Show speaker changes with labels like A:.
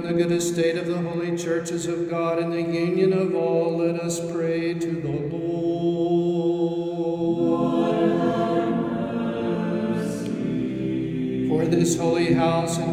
A: the good estate of the holy churches of God and the union of all, let us pray to the Lord. For this holy house and